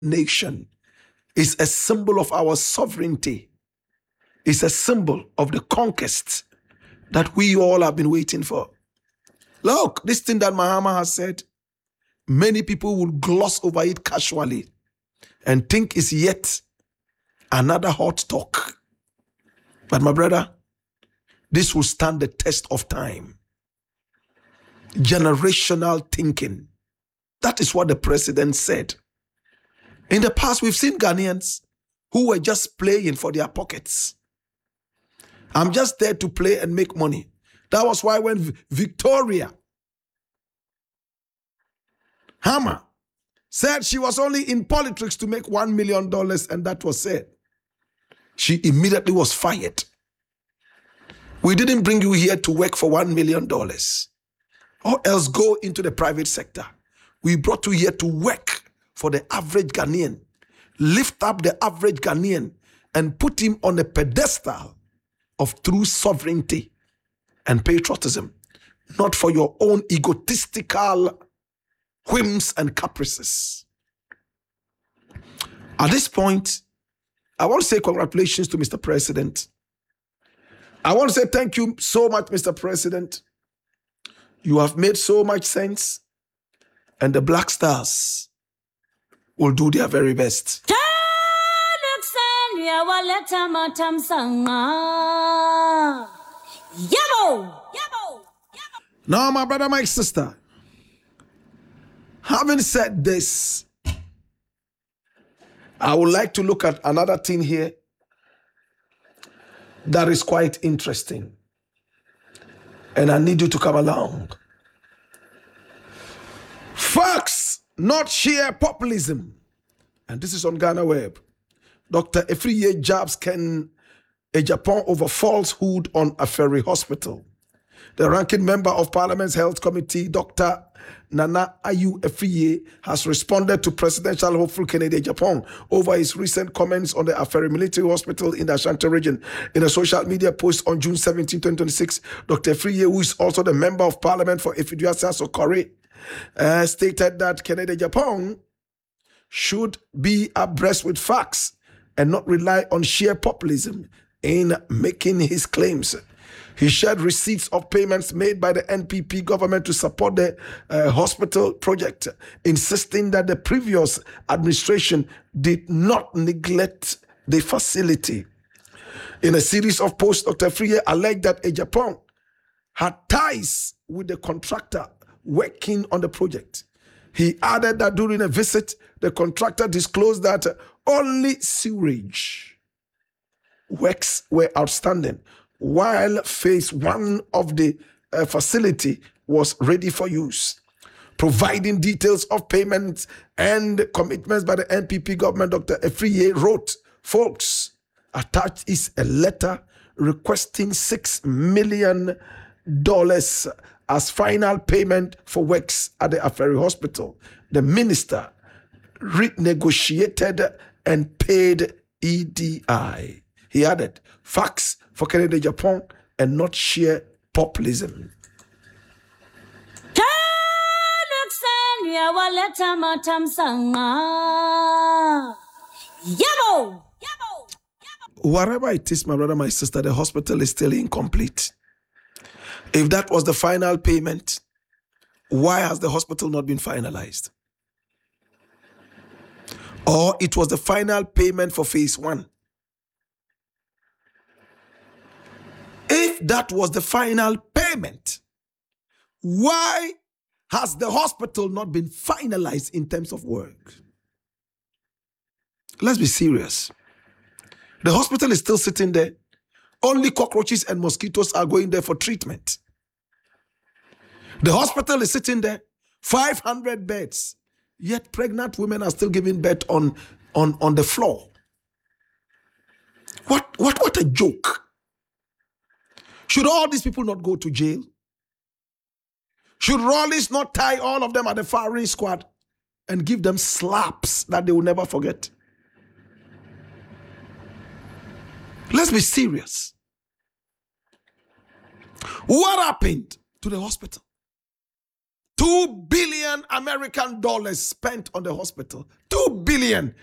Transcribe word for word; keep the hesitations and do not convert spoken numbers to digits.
nation. It's a symbol of our sovereignty. It's a symbol of the conquest that we all have been waiting for. Look, this thing that Mahama has said, many people will gloss over it casually and think it's yet another hot talk. But my brother, this will stand the test of time. Generational thinking. That is what the president said. In the past, we've seen Ghanaians who were just playing for their pockets. I'm just there to play and make money. That was why when v- Victoria Hammer said she was only in politics to make one million dollars, and that was it, she immediately was fired. We didn't bring you here to work for one million dollars or else go into the private sector. We brought you here to work for the average Ghanaian, lift up the average Ghanaian and put him on a pedestal of true sovereignty and patriotism, not for your own egotistical whims and caprices. At this point, I want to say congratulations to Mister President. I want to say thank you so much, Mister President. You have made so much sense, and the Black Stars will do their very best. Now, my brother, my sister, having said this, I would like to look at another thing here that is quite interesting. And I need you to come along. Facts, not sheer populism. And this is on Ghana Web. Doctor Efriye jabs Ken Ejapong over falsehood on Aferi Hospital. The ranking member of Parliament's Health Committee, Doctor Nana Ayu Efriye, has responded to presidential hopeful Kennedy Ejapong over his recent comments on the Aferi Military Hospital in the Ashanti region. In a social media post on June seventeenth, twenty twenty-six, Doctor Efriye, who is also the member of Parliament for Efiduasa Sokore, uh, stated that Kennedy Ejapong should be abreast with facts and not rely on sheer populism in making his claims. He shared receipts of payments made by the N P P government to support the uh, hospital project, insisting that the previous administration did not neglect the facility. In a series of posts, Doctor Efriye alleged that Ejapong had ties with the contractor working on the project. He added that during a visit, the contractor disclosed that only sewage works were outstanding, while phase one of the uh, facility was ready for use. Providing details of payments and commitments by the N P P government, Doctor Efriye wrote, "Folks, attached is a letter requesting six million dollars as final payment for works at the Aferi Hospital. The minister renegotiated and paid E D I." He added, "Facts for Kennedy Ejapong and not sheer populism." Whatever it is, my brother, my sister, the hospital is still incomplete. If that was the final payment, why has the hospital not been finalized? Or it was the final payment for phase one. If that was the final payment, why has the hospital not been finalized in terms of work? Let's be serious. The hospital is still sitting there. Only cockroaches and mosquitoes are going there for treatment. The hospital is sitting there, five hundred beds, yet pregnant women are still giving birth on, on, on the floor. What, what, what a joke. Should all these people not go to jail? Should Rawlings not tie all of them at the firing squad and give them slaps that they will never forget? Let's be serious. What happened to the hospital? Two billion American dollars spent on the hospital. Two billion.